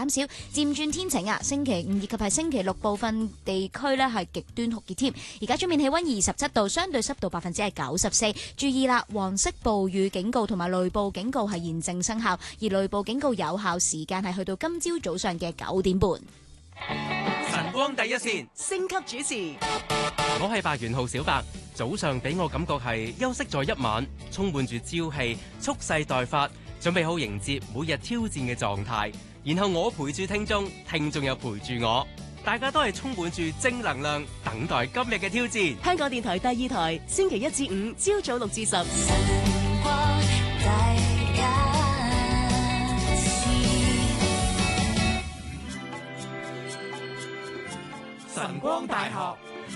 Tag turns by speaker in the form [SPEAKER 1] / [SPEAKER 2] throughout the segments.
[SPEAKER 1] 減少，漸轉天晴啊。星期五以及係星期六部分地區呢係極端酷熱添。而家出面氣溫27度，相對濕度94%。注意啦，黃色暴雨警告同埋雷暴警告係現正生效，而雷暴警告有效時間係去到今朝早上嘅9點半。
[SPEAKER 2] 晨光第一線，
[SPEAKER 3] 星級主持，
[SPEAKER 2] 我係白元浩小白。早上俾我感覺係休息咗一晚，充滿住朝氣，蓄勢待發，準備好迎接每日挑戰嘅狀態。然後我陪住聽眾，聽眾又陪住我，大家都係充滿住正能量，等待今日嘅挑戰。
[SPEAKER 3] 香港電台第2台，星期1至5朝早6至10。
[SPEAKER 2] 晨光大學。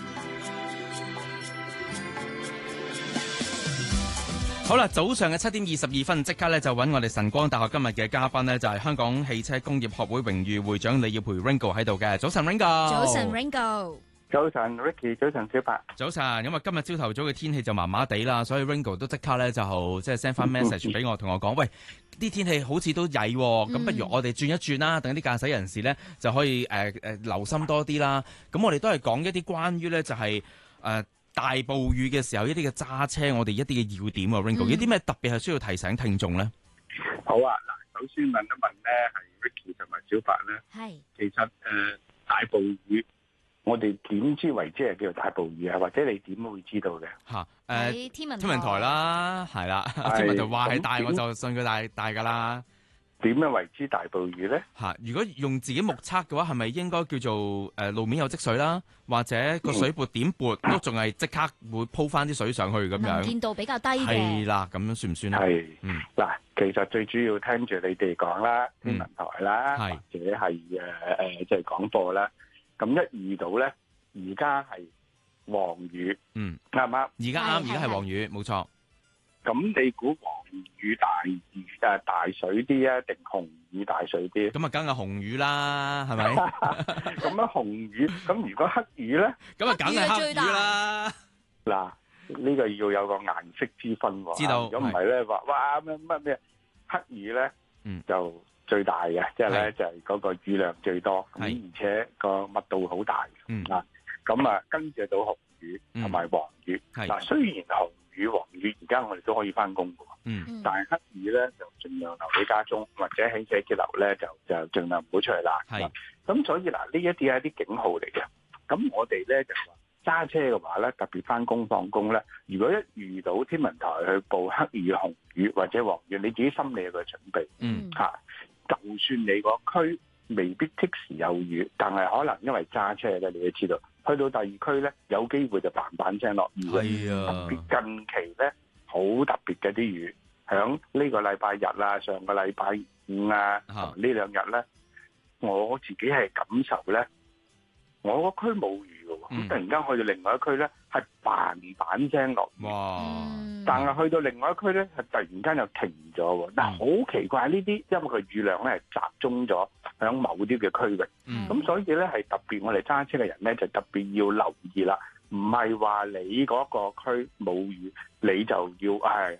[SPEAKER 2] 好啦，早上嘅7點22分，即刻咧就揾我哋晨光大學今日嘅嘉賓呢，就係香港汽車工業學會榮譽會長李耀培 Ringo 喺度嘅。早晨 Ringo。
[SPEAKER 1] 早晨 Ringo。
[SPEAKER 4] 早晨 Ricky， 早晨小白。
[SPEAKER 2] 早晨，因為今日朝頭早嘅天氣就麻麻地啦，所以 Ringo 都即刻咧就即係 send 翻 message 俾我，同我講，喂，啲天氣好似都曳喎，咁不如我哋轉一轉啦，等啲駕駛人士咧就可以留心多啲啦。咁我哋都係講一啲關於咧就係大暴雨嘅時候一啲嘅揸車，我哋一啲嘅要點啊 Ringo， 有啲咩特別係需要提醒聽眾咧？
[SPEAKER 4] 好啊，嗱，首先問一問咧，係 Ricky 同埋小白咧，
[SPEAKER 1] 係
[SPEAKER 4] 其實大暴雨，我哋點知為之係叫做大暴雨啊？或者你點會知道嘅？
[SPEAKER 1] 喺天文
[SPEAKER 2] 台啦，係啦，天文台話係大，我就信佢大㗎啦。
[SPEAKER 4] 點樣為之大暴雨咧？
[SPEAKER 2] 如果用自己目測嘅話，係咪應該叫做路面有積水啦，或者個水撥點撥都仲係即刻會鋪翻啲水上去咁樣？能
[SPEAKER 1] 見度比較低嘅。係
[SPEAKER 2] 啦，咁樣算唔算咧？
[SPEAKER 4] 係，嗱，其實最主要聽住你哋講啦，天文台啦，或者係即係廣播啦，咁一遇到咧，而家係黃雨，啱唔啱？而家啱，
[SPEAKER 2] 而家係黃雨，冇錯。
[SPEAKER 4] 咁你估黃雨大水啲啊，定紅雨大水啲？
[SPEAKER 2] 咁啊，梗係紅雨啦，係咪？
[SPEAKER 4] 咁樣紅雨，咁如果黑雨咧？
[SPEAKER 2] 咁啊，梗係黑雨啦。
[SPEAKER 4] 嗱，呢個要有個顏色之分喎。
[SPEAKER 2] 知道。
[SPEAKER 4] 如果唔係咧，話哇咩黑雨咧，就最大嘅，即係咧就係嗰個雨量最多，咁而且個密度好大。咁啊，跟住到紅雨同埋黃雨。嗱，雖然紅雨、黃雨而家我哋都可以翻工嘅，但係黑雨咧就盡量留喺家中，或者喺寫字樓咧就盡量唔好出去啦。咁所以嗱，呢一啲係一啲警號嚟嘅。咁我哋咧就話揸車嘅話咧，特別翻工放工咧，如果一遇到天文台去報黑雨、紅雨或者黃雨，你自己心裏有個準備。就算你個區未必即時有雨，但係可能因為揸車咧，你都知道。去到第二區咧，有機會就嘭嘭聲落雨嘅。特別近期咧，好特別嘅啲雨，響呢個禮拜日啊，上個禮拜5啊，呢2日咧，我自己係感受咧，我個區冇雨嘅喎，咁突然間去到另外一區咧，係嘭嘭聲落雨。但係去到另外一區咧，係突然間又停咗喎。嗱，好奇怪呢啲，因為佢雨量咧係集中咗喺某啲嘅區域，咁所以咧係特別我哋揸車嘅人咧就特別要留意啦。唔係話你嗰個區冇雨，你就要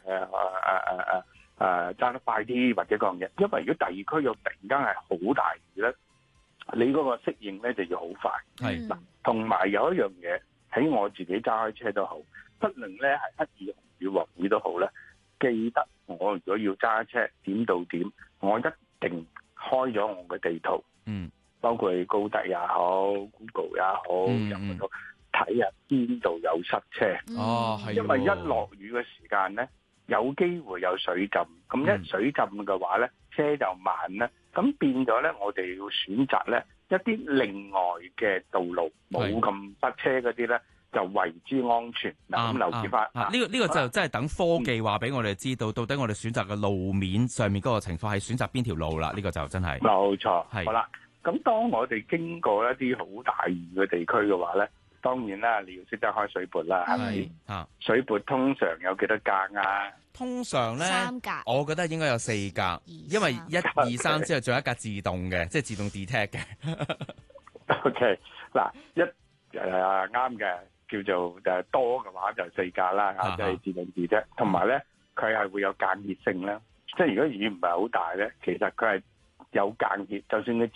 [SPEAKER 4] 揸得快啲或者嗰樣嘢。因為如果第二區又突然間係好大雨咧，你嗰個適應咧就要好快。嗱，同埋有一樣嘢喺我自己揸開車都好，不論咧係黑雨、紅雨、黃雨都好咧，記得我如果要揸車點到點，我一定開咗我嘅地圖，包括高德也好 ，Google 也好，入到睇下邊度有塞車。因為一落雨嘅時間咧，有機會有水浸，咁一水浸嘅話咧，車就慢咧，咁變咗咧，我哋要選擇咧一啲另外嘅道路，冇咁塞車嗰啲咧，就為之安全。嗱，咁留意翻。
[SPEAKER 2] 呢個就真係等科技話俾我哋知道，到底我哋選擇嘅路面上面嗰個情況係選擇邊條路啦。呢個就真係
[SPEAKER 4] 冇錯。好啦，咁當我哋經過一啲好大雨嘅地區嘅話咧，當然啦，你要識得開水撥啦，係咪？水撥通常有幾多格啊？
[SPEAKER 2] 通常咧
[SPEAKER 1] 3格，
[SPEAKER 2] 我覺得應該有4格，因為1、2、3之後仲有一格自動嘅，即係自動 detect 嘅。
[SPEAKER 4] OK， 嗱，啱嘅，叫做多嘅話就4格啦，即係自動 detect。同埋咧，佢係會有間歇性啦，即係如果雨唔係好大咧，其實佢係有間歇，就算佢